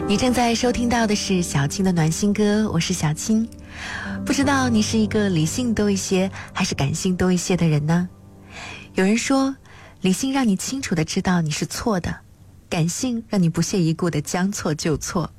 你正在收听到的是小青的暖心歌，我是小青。不知道你是一个理性多一些还是感性多一些的人呢？有人说，理性让你清楚地知道你是错的，感性让你不屑一顾地将错就错。